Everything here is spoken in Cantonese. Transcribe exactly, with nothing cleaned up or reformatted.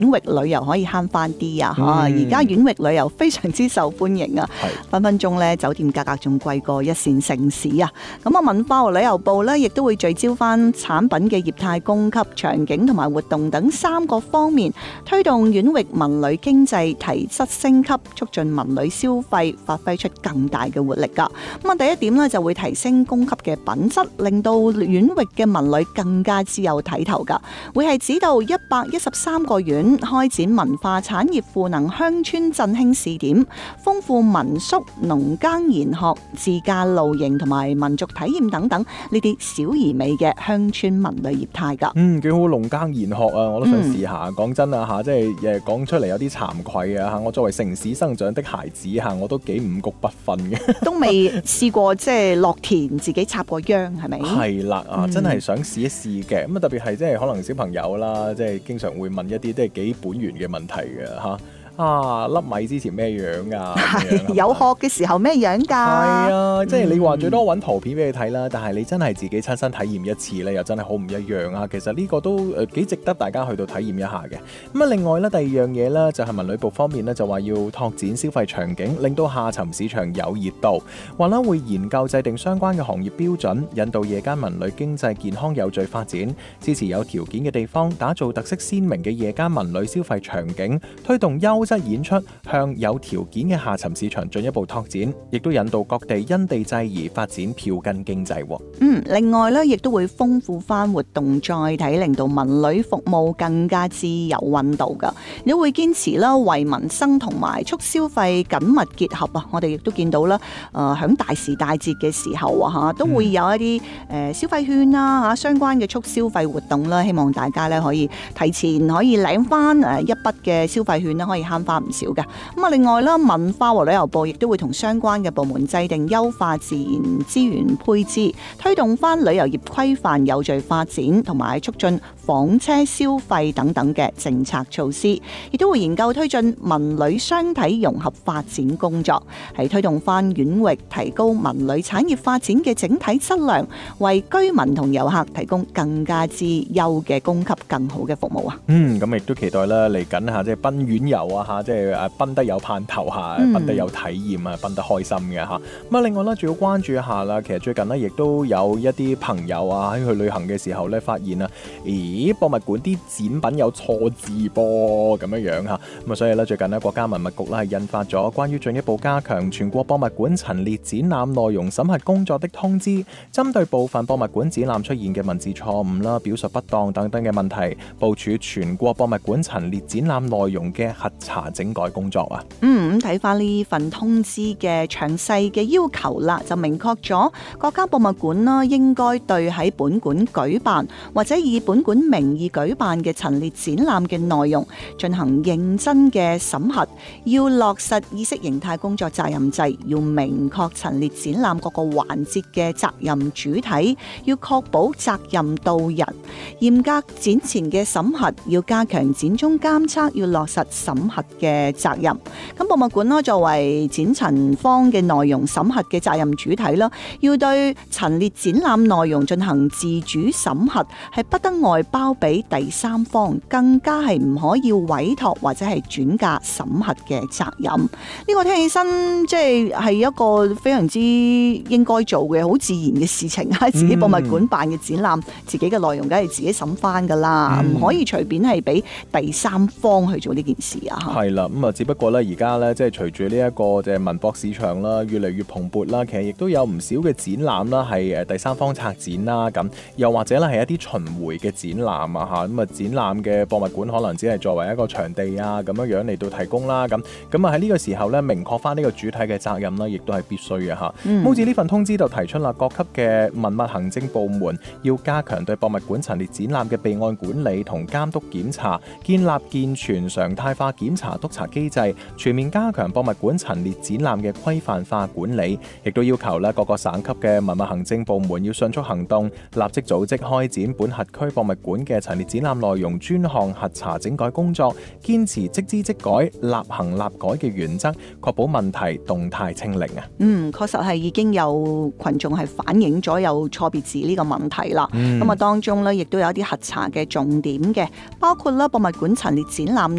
域旅遊可以慳翻啲啊！嚇、嗯，而家遠域旅遊非常之受歡迎啊，分分鐘咧酒店價格仲貴過一線城市啊！咁啊，文化和旅遊部咧亦都會聚焦翻產品嘅業態、供給、場景同埋活動等三個方面，推動遠域文旅經濟提質升級，促進文旅消費發揮出更大嘅活力㗎。咁啊，第一點咧就會提升供給嘅品質，令到遠域嘅文旅更加之有睇頭㗎。會係指導一百一十三個縣開展文化產業賦能鄉村振興試點，豐富民宿、農耕研學、自駕露營同埋民族體驗等等呢啲小而美嘅鄉村文旅業態㗎。 嗯，幾好，農耕研學啊，我都想試下。講、嗯、真啊嚇，即係誒講出嚟有啲慚愧啊嚇。我作為城市生長的孩子嚇，我都幾五穀不分嘅。 都未試過即係落田自己插過秧係咪？ 係啦啊，真係想試一試嘅。咁啊特別係即係可能小朋友啦，即係經常會問一啲即係幾本源嘅問題嘅嚇。啊！粒米之前咩樣㗎？ 有殼嘅時候咩樣㗎？係啊，即係你話最多揾圖片俾你睇啦，但係你真係自己親身體驗一次咧，又真係好唔一樣啊！其實呢個都誒幾值得大家去到體驗一下嘅。咁啊，另外咧第二樣嘢咧就係文旅部方面咧就話要拓展消費場景，令到下沉市場有熱度，話啦會研究制定相關嘅行業標準，引導夜間文旅經濟健康有序發展，支持有條件嘅地方打造特色鮮明嘅夜間文旅消費場景，推動優質演出向有條件嘅下沉市場進一步拓展，亦都引導各地因地制宜發展票根經濟。 嗯，另外咧，亦都會豐富翻活動載體，令到文旅服務更加之有溫度噶。你會堅持啦，為民生同埋促消費緊密結合啊！我哋亦都見到啦，誒、呃，響大時大節嘅時候啊，吓都會有一啲誒、呃、消費券啦，吓相關嘅促消費活動啦，希望大家咧可以提前可以領翻誒一筆嘅消費券啦，可以慳翻唔少嘅。咁啊，另外啦，文化和旅遊部亦都會同相關嘅部門制定優化自然資源配置，推動翻旅遊業規範有序發展，同埋促進房車消費等等嘅政策措施，亦都會研究推進文旅雙體融合發展工作，係推動翻遠域提高文旅產業發展嘅整體質量，為居民同遊客提供更加之優嘅供給更好嘅服務啊！ 嗯，咁亦都期待啦，嚟緊嚇即係奔遠遊啊嚇，即係誒奔得有盼頭嚇，奔得有體驗啊，奔得開心嘅嚇。咁啊，另外咧，仲要關注一下啦。其實最近呢，亦都有一啲朋友啊喺去旅行嘅時候咧，發現啊，咦，博物館啲展品有錯字噃咁樣樣嚇。咁啊，所以咧最近呢，國家文物局咧係印發咗關於進一步加強全國博物館陳列展覽內容審核工作的通知，針對部分博物館展覽出現嘅文字錯誤啦、表述不當等等嘅問題，部署全國博物館陳列展覽內容嘅核查整改工作啊。 嗯，咁睇翻呢份通知嘅詳細嘅要求啦，就明確咗國家博物館啦，應該對喺本館舉辦或者以本館名義舉辦嘅陳列展覽嘅內容進行認真嘅審核，要落實意識形態工作責任制，要明確陳列展覽各個環節嘅責任主體，要確保責任到人，嚴格展前嘅審核，要加強展中監測，要落實審核嘅責任。咁博物館啦，作為展陳方嘅內容審核嘅責任主體啦，要對陳列展覽內容進行自主審核，係不得外包俾第三方，更加係唔可以委託或者係轉嫁審核嘅責任。呢、這個聽起身即係係一個非常之應該做嘅好自然嘅事情啊！自己博物館辦嘅展覽，嗯、自己嘅內容梗係自己審翻噶啦，唔、嗯、可以隨便係俾第三方去做呢件事啊！ 係啦，咁啊，只不過咧而家咧即係隨住呢一個即係文博市場啦，越嚟越蓬勃啦，其實亦都有唔少嘅展覽啦，係誒第三方策展啦，咁又或者咧係一啲巡迴嘅展覽啊嚇，咁啊展覽嘅博物館可能只係作為一個場地啊咁樣樣嚟到提供啦，咁咁啊喺呢個時候咧明確翻呢個主體嘅責任啦，亦都係必須嘅嚇。好似呢份通知就提出啦，各級嘅文物行政部門要加強對博物館陳列展覽嘅備案管理同監督檢查，建立健全常態化檢查督查機制，全面加強博物館陳列展覽嘅規範化管理，亦都要求咧各個省級嘅文物行政部門要迅速行動，立即組織開展本轄區博物館嘅陳列展覽內容專項核查整改工作，堅持即知即改、立行立改嘅原則，確保問題動態清零啊！ 嗯，確實係已經有群眾係反映咗有錯別字呢個問題啦。咁啊、嗯，當中咧亦都有一啲核查嘅重點嘅，包括啦博物館陳列展覽